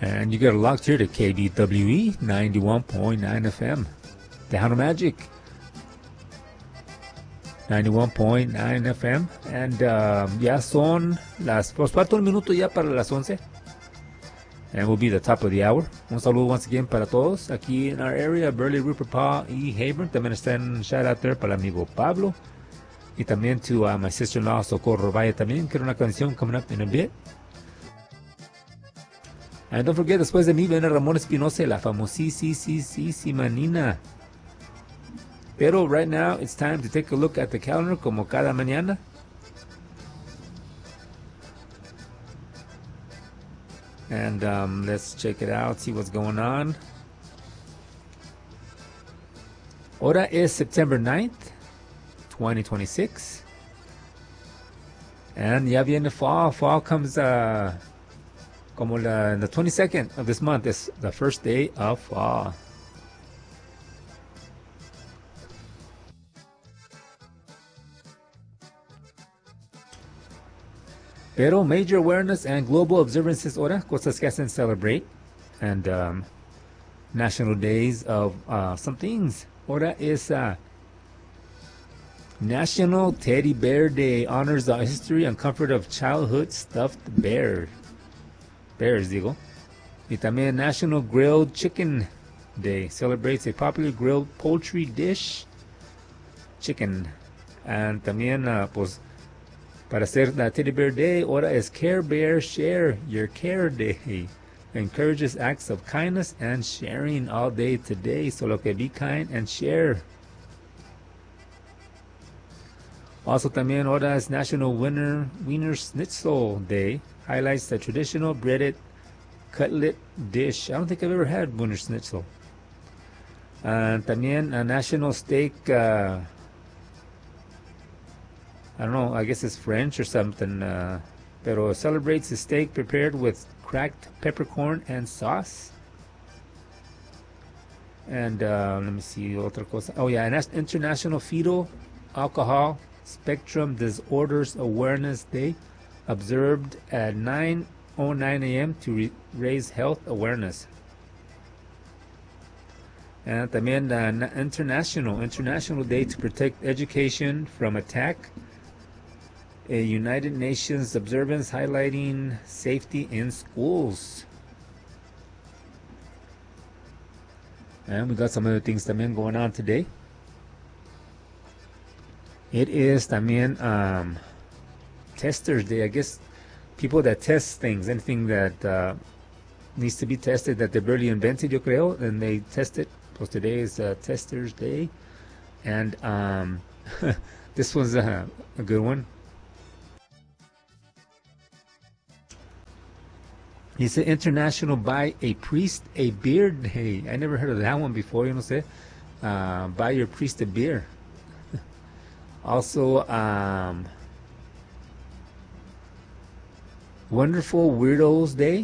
And you get locked here to KDWE 91.9 FM. Tejano Magic 91.9 FM. And ya son las... Pues falta un minuto ya para las 11. And we'll be the top of the hour. Un saludo once again para todos aquí in our area, Burley, Rupert, Paul, y Hayburn. También están shout out there para el amigo Pablo. Y también to my sister-in-law, Socorro Valle también. Quiero una canción coming up in a bit. And don't forget, después de mí viene Ramón Espinosa, la famosísima Nina. Pero right now, it's time to take a look at the calendar como cada mañana. And let's check it out, see what's going on. Hora es September 9th, 2026. And ya viene fall. Fall comes como the 22nd of this month is the first day of fall. Pero major awareness and global observances ahora, cosas que hacen celebrate, and national days of some things. Ahora is National Teddy Bear Day, honors the history and comfort of childhood stuffed bears, digo. Y también National Grilled Chicken Day, celebrates a popular grilled poultry dish, chicken. And también, pues, para hacer la Teddy Bear Day, ahora es Care Bear Share Your Care Day. Encourages acts of kindness and sharing all day today. So que be kind and share. Also también ahora es National Wiener Schnitzel Day. Highlights the traditional breaded cutlet dish. I don't think I've ever had Wiener Schnitzel. También a National Steak... I don't know, I guess it's French or something, pero celebrates a steak prepared with cracked peppercorn and sauce. And let me see, otra cosa. Oh yeah, International Fetal Alcohol Spectrum Disorders Awareness Day, observed at 9:09 a.m. to raise health awareness. And también International Day to protect education from attack, a United Nations observance highlighting safety in schools. And we got some other things también going on today. It is también Testers Day. I guess people that test things, anything that needs to be tested that they barely invented, yo creo, and they test it. Pues today is Testers Day. And this was a good one. He said International Buy a Priest a Beer Day. I never heard of that one before, you know, say. Buy your priest a beer. Also, Wonderful Weirdos Day.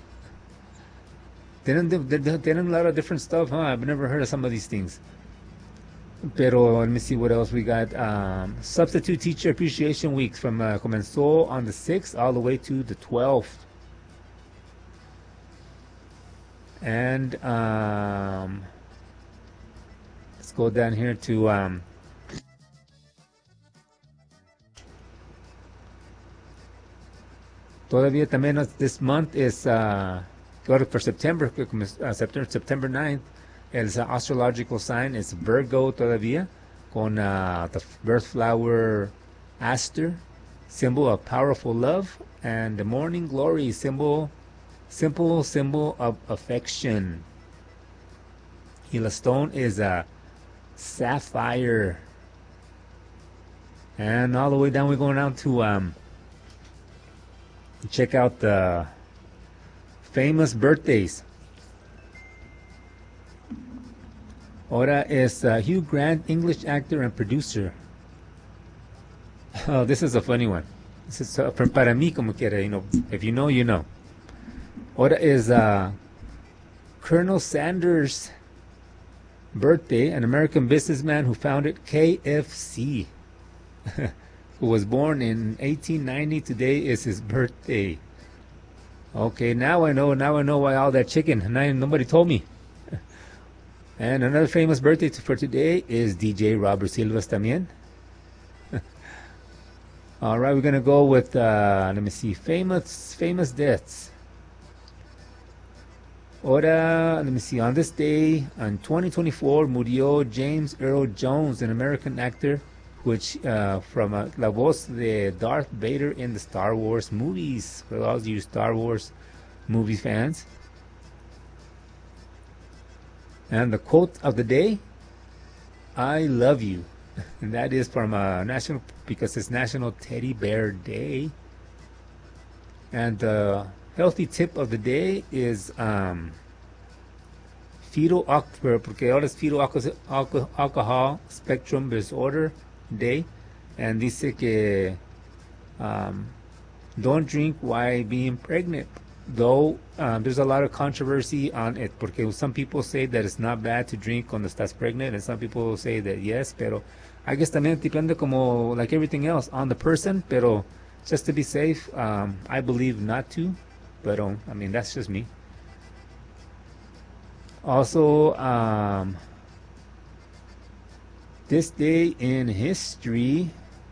Tienen a lot of different stuff, huh? I've never heard of some of these things. Pero let me see what else we got. Substitute Teacher Appreciation Week from comenzó on the 6th all the way to the 12th. And let's go down here to todavía también this month is for September, September 9th. El astrological sign is Virgo todavía, con the birth flower aster, symbol of powerful love, and the morning glory, simple symbol of affection. Y la stone is a sapphire. And all the way down, we're going down to check out the famous birthdays. Ahora es Hugh Grant, English actor and producer. Oh, this is a funny one. This is para mí como quiera, you know. If you know, you know. Ahora is Colonel Sanders' birthday, an American businessman who founded KFC, who was born in 1890. Today is his birthday. Okay, now I know. Now I know why all that chicken. And nobody told me. And another famous birthday for today is DJ Robert Silvas también. All right, we're gonna go with let me see, famous deaths. Ahora, let me see. On this day, in 2024, murió James Earl Jones, an American actor, which from la voz de Darth Vader in the Star Wars movies. For all you Star Wars movie fans. And the quote of the day: "I love you," and that is from national because it's National Teddy Bear Day. And the healthy tip of the day is fetal porque ahora es fetal alcohol spectrum disorder day, and dice que don't drink while being pregnant. Though there's a lot of controversy on it, porque some people say that it's not bad to drink cuando estás pregnant, and some people say that yes, pero I guess también depende como like everything else on the person, pero just to be safe, I believe not to, but I mean that's just me. Also, this day in history,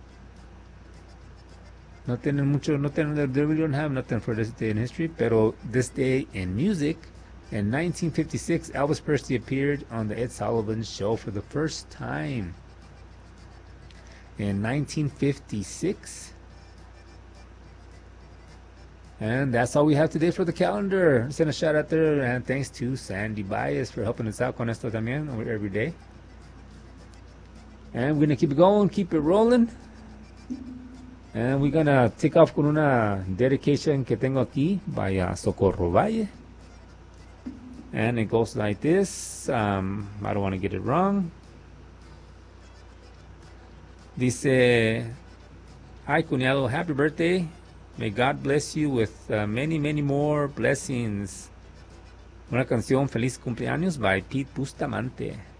no tienen mucho, no tienen, they really don't have nothing for this day in history, pero this day in music, in 1956, Elvis Presley appeared on the Ed Sullivan Show for the first time. In 1956. And that's all we have today for the calendar. Send a shout out there, and thanks to Sandy Baez for helping us out con esto también every day. And we're gonna keep it going, keep it rolling. And we're gonna take off con una dedication que tengo aquí by Socorro Valle. And it goes like this. I don't want to get it wrong. Dice, hi cuñado, happy birthday. May God bless you with many, many more blessings. Una canción, Feliz Cumpleaños by Pete Bustamante.